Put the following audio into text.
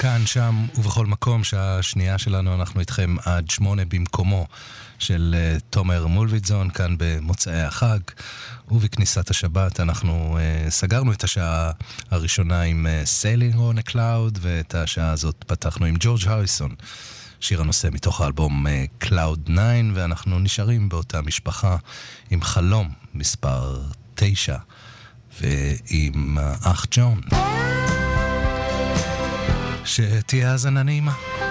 כאן, שם ובכל מקום, שעה שנייה שלנו, אנחנו איתכם עד 8 במקומו של תומר מולביטזון, כאן במוצאי החג ובכניסת השבת. אנחנו סגרנו את השעה הראשונה עם Sailing on a Cloud, ואת השעה הזאת פתחנו עם ג'ורג' הריסון, שיר הנושא מתוך האלבום Cloud 9, ואנחנו נשארים באותה משפחה עם חלום מספר 9 ועם אח ג'ון. שתהיה האזנה נעימה.